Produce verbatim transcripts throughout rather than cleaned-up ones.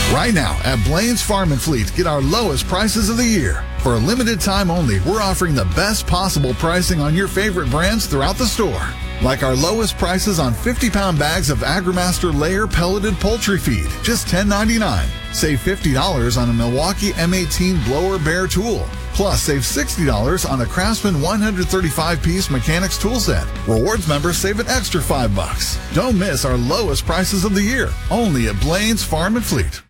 Right now at Blaine's Farm and Fleet, get our lowest prices of the year. For a limited time only, we're offering the best possible pricing on your favorite brands throughout the store. Like our lowest prices on fifty pound bags of AgriMaster layer pelleted poultry feed, just ten ninety-nine. Save fifty dollars on a Milwaukee M eighteen blower bear tool. Plus, save sixty dollars on a Craftsman one hundred thirty-five piece mechanics tool set. Rewards members save an extra five bucks. Don't miss our lowest prices of the year. Only at Blaine's Farm and Fleet.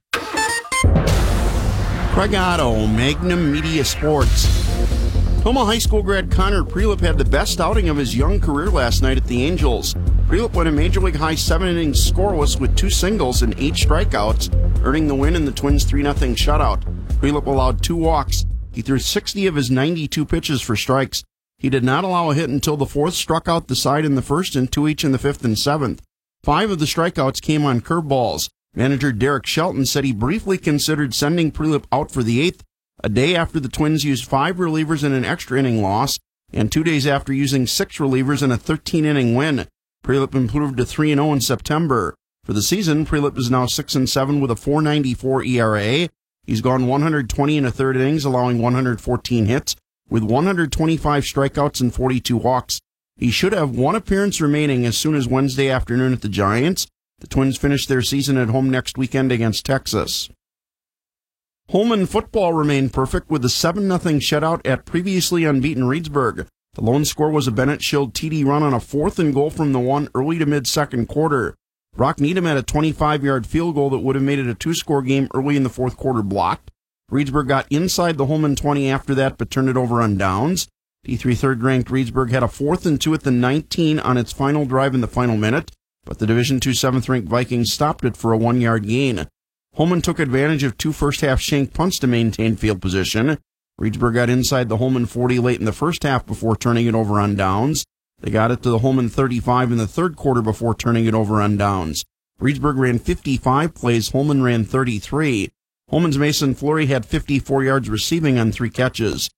Craig Otto, Magnum Media Sports. Toma High School grad Connor Prelip had the best outing of his young career last night at the Angels. Prelip went a Major League high seven innings scoreless with two singles and eight strikeouts, earning the win in the Twins three nothing shutout. Prelip allowed two walks. He threw sixty of his ninety-two pitches for strikes. He did not allow a hit until the fourth, struck out the side in the first and two each in the fifth and seventh. Five of the strikeouts came on curveballs. Manager Derek Shelton said he briefly considered sending Prelip out for the eighth, a day after the Twins used five relievers in an extra inning loss, and two days after using six relievers in a thirteen inning win. Prelip improved to three and oh in September. For the season, Prelip is now six and seven with a four ninety-four E R A. He's gone one hundred twenty and a third innings, allowing one hundred fourteen hits, with one hundred twenty-five strikeouts and forty-two walks. He should have one appearance remaining as soon as Wednesday afternoon at the Giants. The Twins finish their season at home next weekend against Texas. Holman football remained perfect with a seven nothing shutout at previously unbeaten Reedsburg. The lone score was a Bennett Schild T D run on a fourth and goal from the one early to mid-second quarter. Brock Needham had a twenty-five yard field goal that would have made it a two-score game early in the fourth quarter blocked. Reedsburg got inside the Holman twenty after that, but turned it over on downs. D three third-ranked Reedsburg had a fourth and two at the nineteen on its final drive in the final minute, but the Division two seventh-ranked Vikings stopped it for a one-yard gain. Holman took advantage of two first-half shank punts to maintain field position. Reedsburg got inside the Holman forty late in the first half before turning it over on downs. They got it to the Holman thirty-five in the third quarter before turning it over on downs. Reedsburg ran fifty-five plays, Holman ran thirty-three. Holman's Mason Fleury had fifty-four yards receiving on three catches.